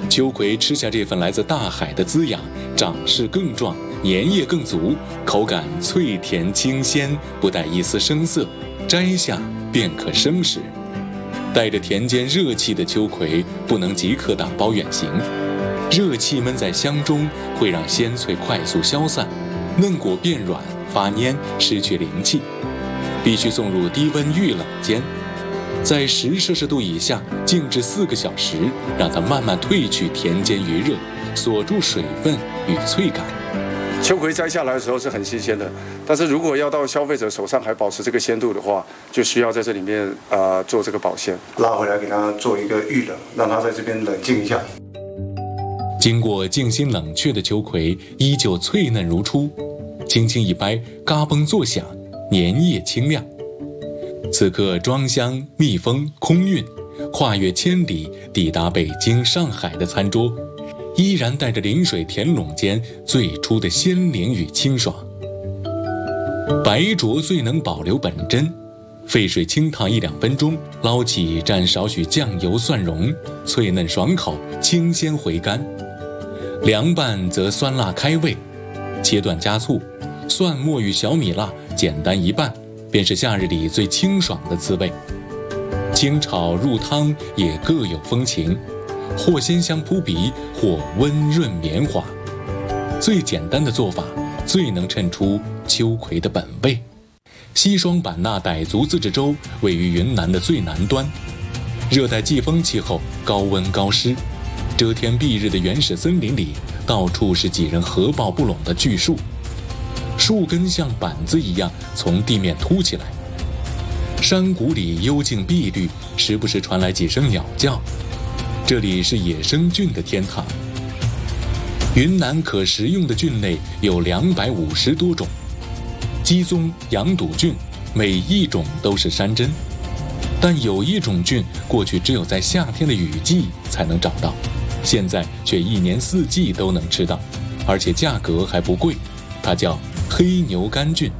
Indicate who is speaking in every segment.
Speaker 1: 秋葵吃下这份来自大海的滋养，长势更壮，粘液更足，口感脆甜清鲜，不带一丝生涩，摘下便可生食。带着田间热气的秋葵不能即刻打包远行，热气闷在香中会让鲜脆快速消散，嫩果变软发蔫，失去灵气，必须送入低温预冷间，在10摄氏度以下静置4个小时，让它慢慢褪去田间余热，锁住水分与脆感。
Speaker 2: 秋葵摘下来的时候是很新鲜的，但是如果要到消费者手上还保持这个鲜度的话，就需要在这里面做这个保鲜，拉回来给它做一个预冷，让它在这边冷静一下。
Speaker 1: 经过静心冷却的秋葵依旧脆嫩如初，轻轻一掰，嘎嘣作响，粘液清亮。此刻装箱密封空运，跨越千里抵达北京上海的餐桌，依然带着临水田垄间最初的鲜灵与清爽。白灼最能保留本真，沸水清烫1-2分钟，捞起蘸少许酱油蒜蓉，脆嫩爽口，清鲜回甘。凉拌则酸辣开胃，切断加醋，蒜末与小米辣简单一拌，便是夏日里最清爽的滋味。清炒入汤也各有风情，或鲜香扑鼻，或温润绵滑。最简单的做法，最能衬出秋葵的本味。西双版纳傣族自治州位于云南的最南端，热带季风气候，高温高湿，遮天蔽日的原始森林里，到处是几人合抱不拢的巨树，树根像板子一样从地面凸起来。山谷里幽静碧绿，时不时传来几声鸟叫。这里是野生菌的天堂。云南可食用的菌类有250多种，鸡枞、羊肚菌，每一种都是山珍。但有一种菌，过去只有在夏天的雨季才能找到，现在却1年4季都能吃到，而且价格还不贵，它叫黑牛肝菌。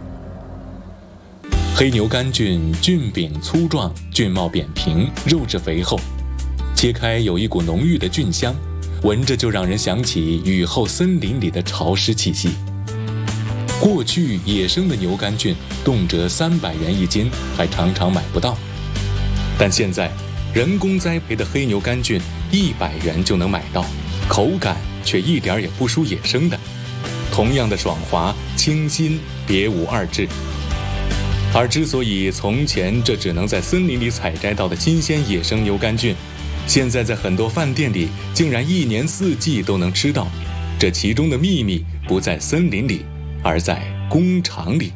Speaker 1: 黑牛肝菌菌柄粗壮，菌帽扁平，肉质肥厚，切开有一股浓郁的菌香，闻着就让人想起雨后森林里的潮湿气息。过去野生的牛肝菌动辄300元1斤，还常常买不到，但现在人工栽培的黑牛肝菌100元就能买到，口感却一点也不输野生的，同样的爽滑清新，别无二致。而之所以从前这只能在森林里采摘到的新鲜野生牛肝菌，现在在很多饭店里竟然1年4季都能吃到，这其中的秘密不在森林里，而在工厂里。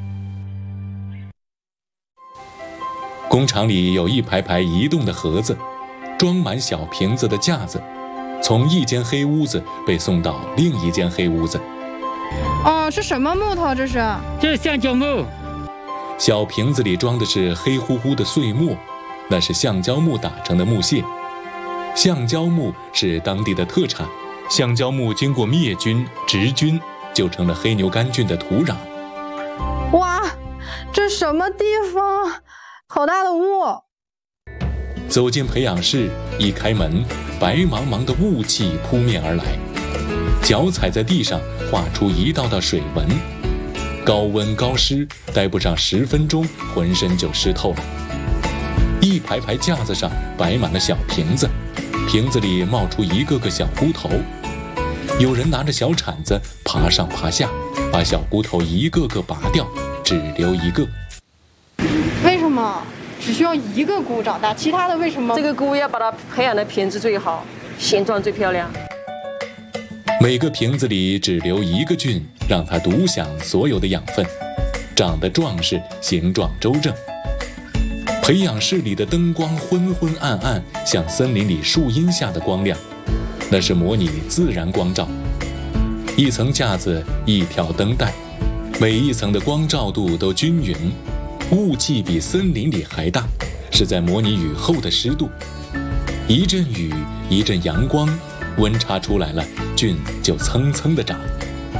Speaker 1: 工厂里有一排排移动的盒子，装满小瓶子的架子，从一间黑屋子被送到另一间黑屋子。
Speaker 3: 哦，是什么木头？这是
Speaker 4: 橡胶木。
Speaker 1: 小瓶子里装的是黑乎乎的碎末，那是橡胶木打成的木屑。橡胶木是当地的特产，橡胶木经过灭菌、植菌，就成了黑牛肝菌的土壤。
Speaker 3: 哇，这什么地方？好大的雾！
Speaker 1: 走进培养室，一开门，白茫茫的雾气扑面而来，脚踩在地上，画出一道道水纹。高温高湿，待不上10分钟，浑身就湿透了。一排排架子上摆满了小瓶子，瓶子里冒出一个个小菇头，有人拿着小铲子爬上爬下，把小菇头一个个拔掉，只留一个。
Speaker 3: 为什么只需要一个菇长大，其他的为什么？
Speaker 5: 这个菇要把它培养的品质最好，形状最漂亮。
Speaker 1: 每个瓶子里只留一个菌，让它独享所有的养分，长得壮实，形状周正。培养室里的灯光昏昏暗暗，像森林里树荫下的光亮，那是模拟自然光照。一层架子，一条灯带，每一层的光照度都均匀，雾气比森林里还大，是在模拟雨后的湿度。一阵雨，一阵阳光，温差出来了，菌就蹭蹭的长。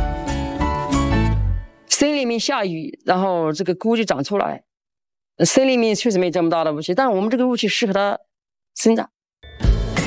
Speaker 5: 森林里面下雨，然后这个菇就长出来。森林里面确实没这么大的雾气，但我们这个雾气适合它生长。